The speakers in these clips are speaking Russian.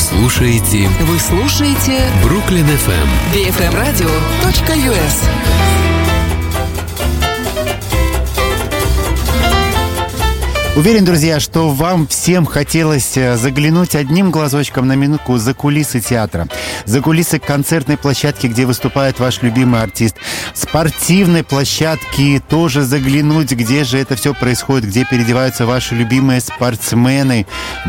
Вы слушаете Бруклин FM. BFMradio.us. Уверен, друзья, что вам всем хотелось заглянуть одним глазочком на минутку за кулисы театра, за кулисы концертной площадки, где выступает ваш любимый артист, спортивной площадки тоже заглянуть, где же это все происходит, где переодеваются ваши любимые спортсмены,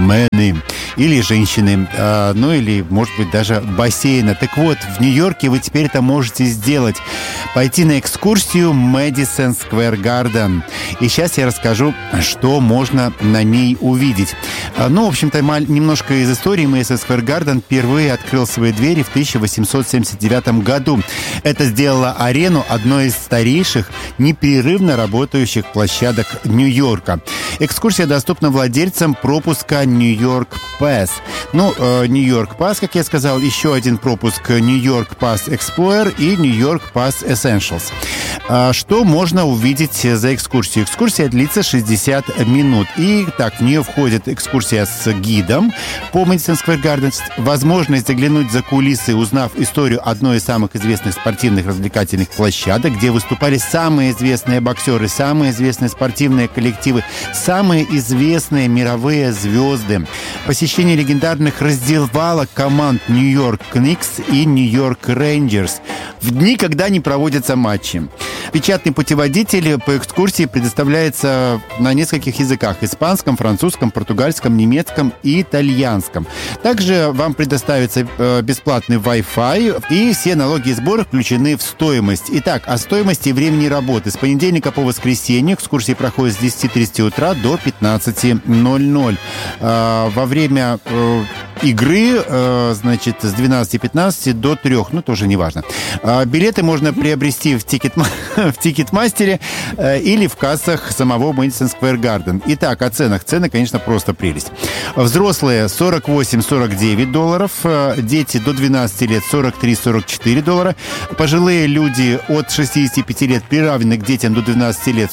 или женщины, ну или, может быть, даже бассейна. Так вот, в Нью-Йорке вы теперь это можете сделать. Пойти на экскурсию Madison Square Garden. И сейчас я расскажу, что можно на ней увидеть. Ну, в общем-то, немножко из истории. Madison Square Garden впервые открыл свои двери в 1879 году. Это сделало арену одной из старейших, непрерывно работающих площадок Нью-Йорка. Экскурсия доступна владельцам пропуска Нью-Йорк Pass. Ну, Нью-Йорк Pass, как я сказал, еще один пропуск Нью-Йорк Pass Explorer и Нью-Йорк Pass Essentials. Что можно увидеть за экскурсию? Экскурсия длится 60 минут. И так, в нее входит экскурсия с гидом по Madison Square Garden, возможность заглянуть за кулисы, узнав историю одной из самых известных спортивных развлекательных площадок, где выступали самые известные боксеры, самые известные спортивные коллективы, самые известные мировые звезды. Посещение легендарных раздевалок команд Нью-Йорк Кникс и Нью-Йорк Рейнджерс в дни, когда не проводятся матчи. Печатный путеводитель по экскурсии предоставляется на нескольких языках: испанском, французском, португальском, немецком и итальянском. Также вам предоставится бесплатный Wi-Fi, и все налоги и сборы включены в стоимость. Итак, о стоимости и времени работы. С понедельника по воскресенье экскурсии проходят с 10:30 утра до 15:00. Во время игры, значит, с 12:15 до 3, ну, тоже неважно. Билеты можно приобрести в Тикетмастере или в кассах самого Madison Square Garden. Итак, о ценах. Цены, конечно, просто прелесть. Взрослые $48-49, дети до 12 лет $43-44, пожилые люди от 65 лет, приравнены к детям до 12 лет,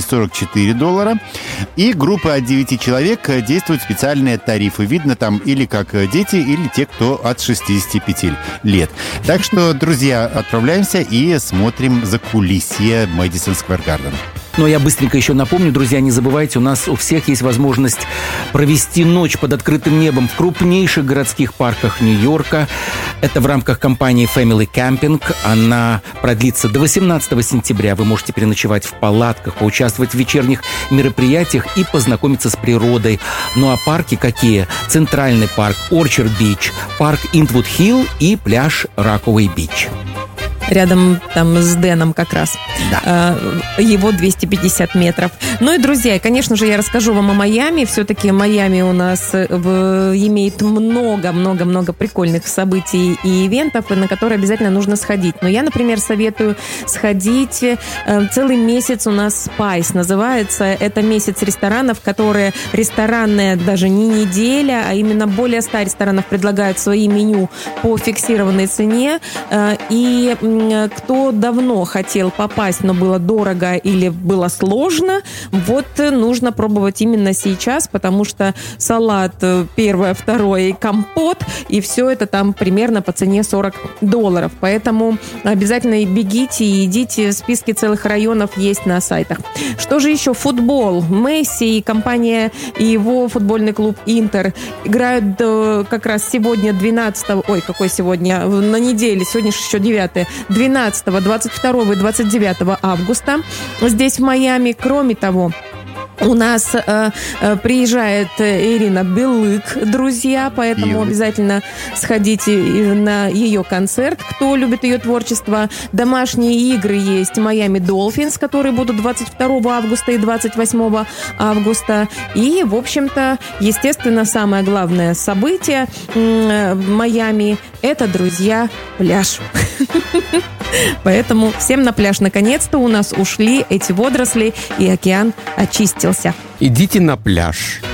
$43-44, и группы от 9 человек действуют специальные тарифы. Видно там или как дети, или те, кто от 65 лет. Так что, друзья, отправляемся и смотрим закулисье Madison Square Garden. Но я быстренько еще напомню, друзья, не забывайте, у нас у всех есть возможность провести ночь под открытым небом в крупнейших городских парках Нью-Йорка. Это в рамках компании Family Camping. Она продлится до 18 сентября. Вы можете переночевать в палатках, поучаствовать в вечерних мероприятиях и познакомиться с природой. Ну а парки какие? Центральный парк Орчард Бич, парк Интвуд Хилл и пляж Рокавей Бич. Рядом там с Дэном как раз. Да. Его 250 метров. Ну и, друзья, конечно же, я расскажу вам о Майами. Все-таки Майами у нас имеет много-много-много прикольных событий и ивентов, на которые обязательно нужно сходить. Но я, например, советую сходить целый месяц у нас Spice называется. Это месяц ресторанов, которые ресторанные даже не неделя, а именно более 100 ресторанов предлагают свои меню по фиксированной цене. И кто давно хотел попасть, но было дорого или было сложно, вот нужно пробовать именно сейчас, потому что салат первое, второе и компот, и все это там примерно по цене $40. Поэтому обязательно бегите и идите. Списки целых районов есть на сайтах. Что же еще? Футбол. Месси и компания, и его футбольный клуб Интер играют как раз сегодня 12-го, ой, какой сегодня? На неделе, сегодня же еще 9-е. 12, 22 и 29 августа здесь, в Майами. Кроме того, у нас приезжает Ирина Билык, друзья, поэтому обязательно сходите на ее концерт, кто любит ее творчество. Домашние игры есть Miami Dolphins, которые будут 22 августа и 28 августа. И, в общем-то, естественно, самое главное событие в Майами – это, друзья, пляж. Поэтому всем на пляж. Наконец-то у нас ушли эти водоросли, и океан очистился. Идите на пляж.